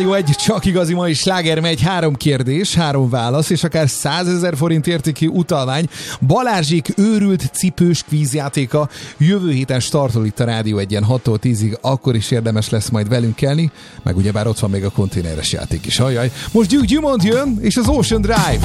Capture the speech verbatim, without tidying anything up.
Rádió egy, csak igazi mai sláger megy, három kérdés, három válasz, és akár százezer forint értékű utalvány. Balázsék őrült cipős kvízjátéka jövő héten startol itt a Rádió egyen hattól tízig, akkor is érdemes lesz majd velünk kelni, meg ugyebár ott van még a konténeres játék is, ajaj. Most Duke Dumont jön, és az Ocean Drive.